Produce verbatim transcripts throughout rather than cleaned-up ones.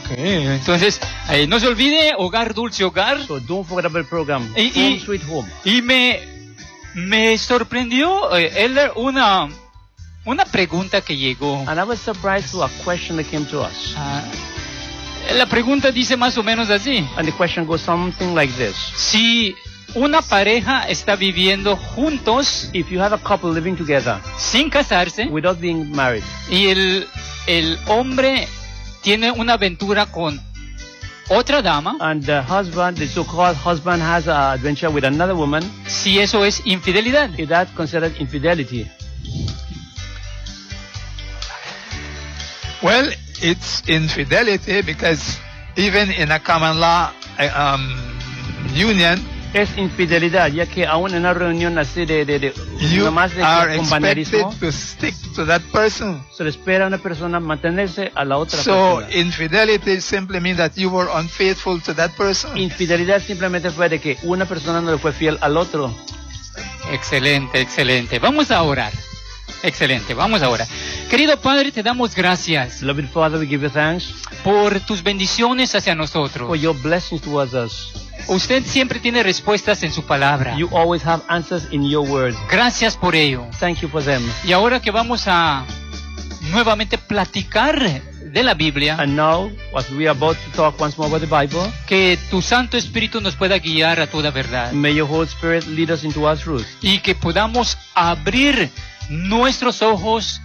Ok, entonces, eh, no se olvide, Hogar Dulce Hogar. So don't forget about the program. Y, Home y, Sweet Home. y me, me sorprendió, eh, Elder, una, una pregunta que llegó. And I was surprised to a question that came to us. Ah, la pregunta dice más o menos así. And the question goes something like this. Si una pareja está viviendo juntos If you have a couple living together sin casarse without being married, y el, el hombre tiene una aventura con otra dama, and the husband, the so-called husband, has an adventure with another woman, si eso es infidelidad. is that considered infidelity? Well, it's infidelity because even in a common law uh, um, union, Es infidelidad, ya que aún en una reunión así de, de, de you nomás de are compañerismo, expected to stick to that person. se le espera a una persona mantenerse a la otra So persona. infidelity simply means that you were unfaithful to that person. Infidelidad simplemente fue de que una persona no le fue fiel al otro. Excelente, excelente. Vamos a orar. Excelente, vamos a orar. Querido Padre, te damos gracias Beloved Father, we give you thanks por tus bendiciones hacia for nosotros. your blessings towards us. Usted siempre tiene respuestas en su palabra. You always have answers in your word. Gracias por ello. Thank you for them. Y ahora que vamos a nuevamente platicar de la Biblia, And now, as we are about to talk once more about the Bible, que tu Santo Espíritu nos pueda guiar a toda verdad may your Holy Spirit lead us into our truth. y que podamos abrir nuestros ojos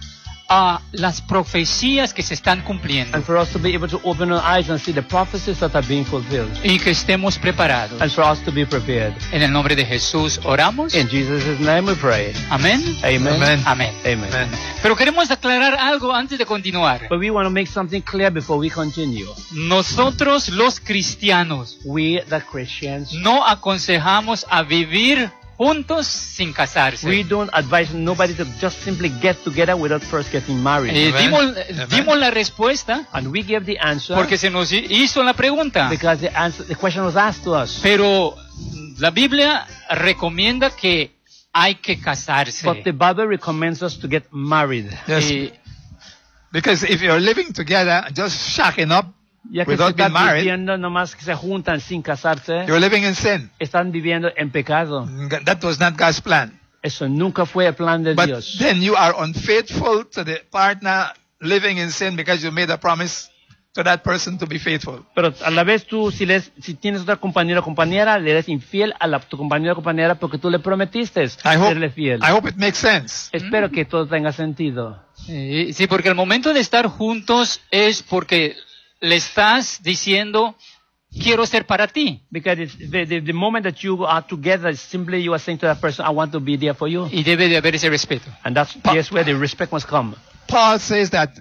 a las profecías que se están cumpliendo And for us to be able to open our eyes and see the prophecies that are being fulfilled. y que estemos preparados. And for us to be prepared. En el nombre de Jesús oramos. In Jesus' name we pray. Amén. Amen. Amen. Amén. Amen. Amen. Pero queremos aclarar algo antes de continuar. But we want to make something clear before we continue. Nosotros los cristianos We, the Christians, no aconsejamos a vivir juntos sin casarse. we don't advise nobody to just simply get together without first getting married. Eh, Amen. dimos, Amen. dimos la respuesta And we give the answer porque se nos hizo la pregunta. because the answer, the question was asked to us. Pero la Biblia recomienda que hay que casarse. But the Bible recommends us to get married. Yes. Eh, Because if you're living together, just shacking up Ya que se without being están married, viviendo nomás que se juntan sin casarse, you're living in sin. están viviendo en pecado. That was not God's plan. Eso nunca fue el plan de But Dios. then you are unfaithful to the partner living in sin because you made a promise to that person to be faithful. Pero a la vez tú, si, les, si tienes otra compañero o compañera, le eres infiel a la, tu compañero o compañera porque tú le prometiste I hope, serle fiel. I hope it makes sense. Espero que todo tenga sentido. eh, sí, porque el momento de estar juntos es porque le estás diciendo, quiero ser para ti. Because it's, the, the, the moment that you are together, simply you are saying to that person, I want to be there for you. Y debe de haber ese respeto. And that's Pa- yes, where the respect must come. Paul says that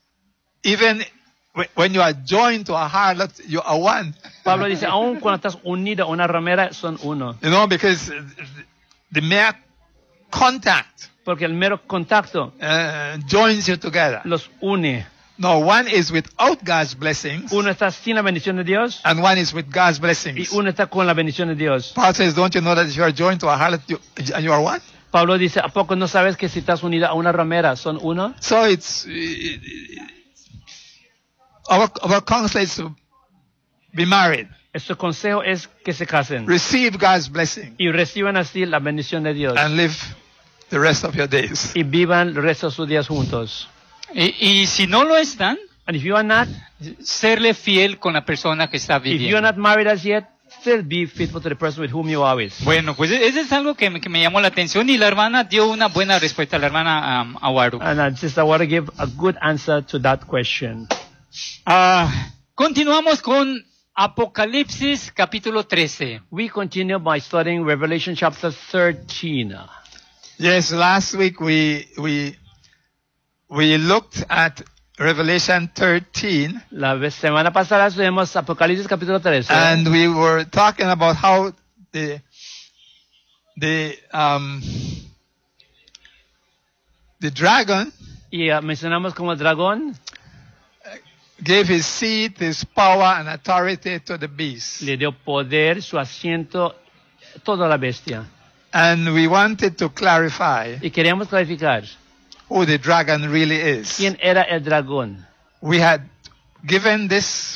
even wh- when you are joined to a harlot, you are one. Pablo dice, aun cuando estás unido a una ramera, son uno. You know, because the mere contact Porque el mero contacto uh, joins you together. los une. No, one is without God's blessings, Uno está sin la bendición de Dios and one is with God's y blessings. uno está con la bendición de Dios. Paul says, don't you know that if you are joined to a harlot, you, and you are one? Pablo dice, ¿a poco no sabes que si estás unido a una ramera, son uno? So it's, our, our counsel is to be married, Este consejo es que se casen receive God's blessing, y reciban así la bendición de Dios and live the rest of your days. y vivan el resto de sus días juntos. Y, y si no lo están, And if you are not, serle fiel con la persona que está if you are viviendo. not married as yet, still be faithful to the person with whom you are with. Bueno, pues eso es algo que, me- que me llamó la atención y la hermana dio una buena respuesta, la hermana um, Awaru. And uh, sister, I want to give a good answer to that question. Ah, continuamos con Apocalipsis capítulo trece. We continue by studying Revelation chapter thirteen. Yes, last week we, we, we looked at Revelation thirteen, La vez- semana pasada estudiamos Apocalipsis capítulo trece. and we were talking about how the, the, um, the dragon y uh, mencionamos como el dragón gave his seat, his power, and authority to the beast. le dio poder, su asiento, toda la bestia. And we wanted to clarify Y queríamos clarificar who the dragon really is. quién era el dragón. We had given this